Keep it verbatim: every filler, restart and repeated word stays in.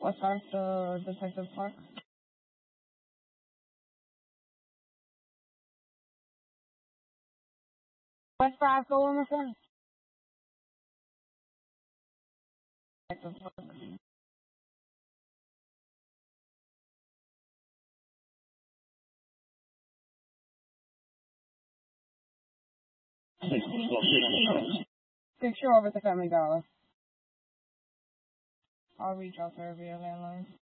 What's our the Detective Park? West five go in the front. Detective Park. Picture over at the Family Dollar. I'll reach out to her via landline.